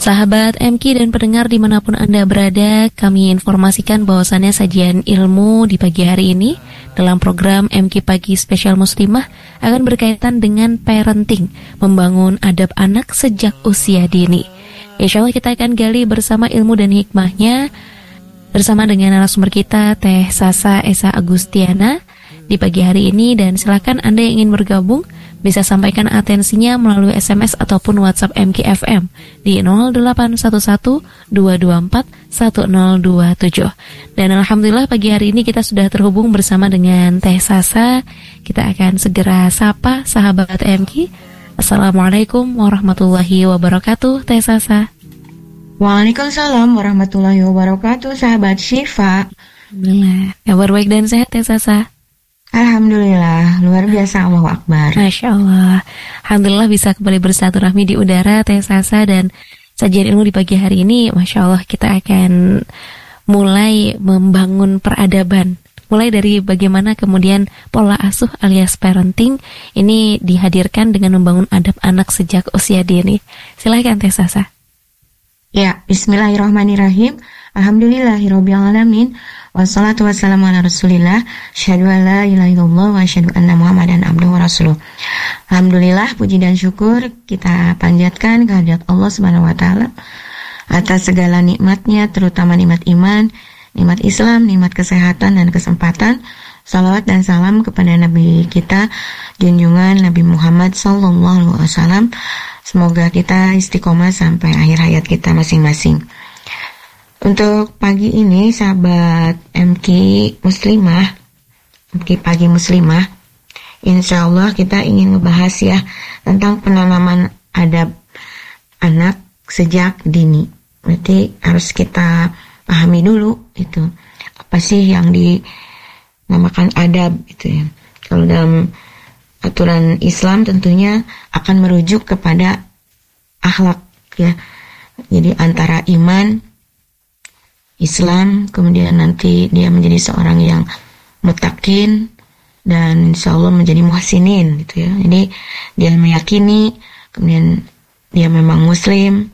Sahabat MK dan pendengar dimanapun Anda berada, kami informasikan bahwasannya sajian ilmu di pagi hari ini dalam program MK Pagi Spesial Muslimah akan berkaitan dengan parenting, membangun adab anak sejak usia dini. Insya Allah kita akan gali bersama ilmu dan hikmahnya bersama dengan narasumber kita Teh Sasa Esa Agustiana di pagi hari ini, dan silakan Anda yang ingin bergabung bisa sampaikan atensinya melalui SMS ataupun WhatsApp MKFM di 0811-224-1027. Dan alhamdulillah pagi hari ini kita sudah terhubung bersama dengan Teh Sasa. Kita akan segera sapa sahabat MK. Assalamualaikum warahmatullahi wabarakatuh, Teh Sasa. Waalaikumsalam warahmatullahi wabarakatuh, sahabat Syifa. Alhamdulillah, kabar baik dan sehat, Teh Sasa? Alhamdulillah, luar biasa, Allahu Akbar. Masya Allah. Alhamdulillah bisa kembali bersilaturahmi di udara, Teh Sasa, dan sajian ilmu di pagi hari ini, Masya Allah kita akan mulai membangun peradaban. Mulai dari bagaimana kemudian pola asuh alias parenting ini dihadirkan dengan membangun adab anak sejak usia dini. Silakan Teh Sasa. Ya, bismillahirrahmanirrahim. Alhamdulillahirabbil alamin. Wassalatu wassalamu ala Rasulillah. Asyhadu an la ilaha illallah wa asyhadu anna Muhammadan abduhu wa rasuluh. Alhamdulillah, puji dan syukur kita panjatkan kehadirat Allah Subhanahu wa taala atas segala nikmatnya, terutama nikmat iman, nikmat Islam, nikmat kesehatan dan kesempatan. Salawat dan salam kepada Nabi kita, junjungan Nabi Muhammad sallallahu alaihi wasallam. Semoga kita istiqomah sampai akhir hayat kita masing-masing. Untuk pagi ini, sahabat MK Muslimah, MK Pagi Muslimah, insya Allah kita ingin ngebahas ya tentang penanaman adab anak sejak dini. Berarti harus kita pahami dulu itu apa sih yang dinamakan adab itu ya. Kalau dalam aturan Islam tentunya akan merujuk kepada akhlak ya. Jadi antara iman, Islam, kemudian nanti dia menjadi seorang yang mutakin dan insya Allah menjadi muhsinin gitu ya. Jadi dia meyakini, kemudian dia memang muslim,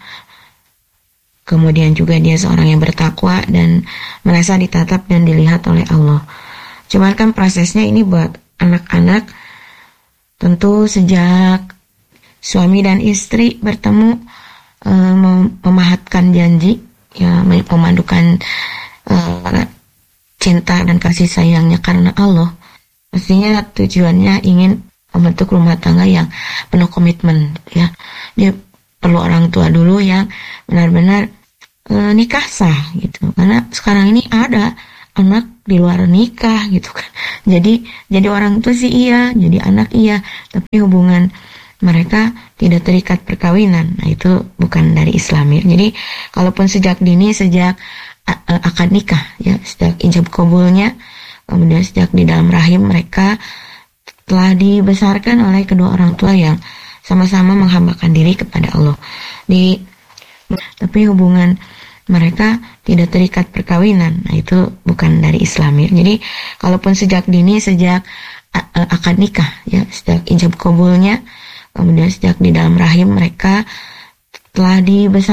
kemudian juga dia seorang yang bertakwa dan merasa ditatap dan dilihat oleh Allah. Cuman kan prosesnya ini buat anak-anak tentu sejak suami dan istri bertemu, memahatkan janji ya, memandukan cinta dan kasih sayangnya karena Allah. Pastinya tujuannya ingin membentuk rumah tangga yang penuh komitmen ya. Dia perlu orang tua dulu yang benar-benar nikah sah gitu. Karena sekarang ini ada anak di luar nikah gitu kan. Jadi orang tua sih iya, jadi anak iya, tapi hubungan mereka tidak terikat perkawinan. Nah itu bukan dari Islam ya. Jadi kalaupun sejak dini, sejak akad nikah ya, sejak ijab kabulnya, kemudian sejak di dalam rahim mereka telah dibesarkan oleh kedua orang tua yang sama-sama menghambakan diri kepada Allah. Tapi hubungan mereka tidak terikat perkawinan. Nah itu bukan dari Islam ya. Jadi kalaupun sejak dini, sejak akad nikah ya, sejak ijab kabulnya, kemudian sejak di dalam rahim mereka telah dibesarkan